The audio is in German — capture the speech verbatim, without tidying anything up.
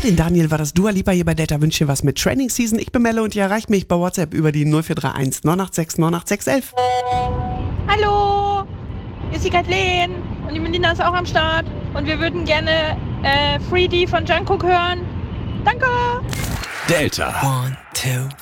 den Daniel war das Dua Lipa hier bei Delta. Wünsche dir was mit Training Season. Ich bin Melle und ihr erreicht mich bei WhatsApp über die null vier drei eins neun acht sechs neun acht sechs eins eins. Hallo, hier ist die Kathleen und die Melina ist auch am Start und wir würden gerne äh, Free D von Jungkook hören. Danke! Delta. One, two,